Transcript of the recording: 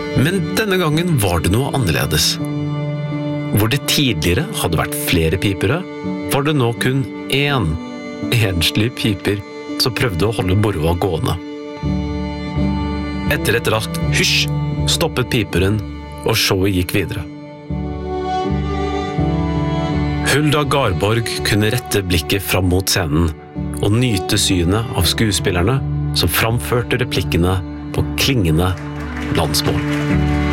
Men denne gangen var det noe annerledes. Hvor det tidligere hadde vært flere pipere, var det nå kun én enslig piper som prøvde å holde moroa gående. Etter et raskt hysj stoppet piperen, og showet gikk videre. Hulda Garborg kunne rette blikket fram mot scenen og nyte synet av skuespillerne som framførte replikkene på klingende landsmål.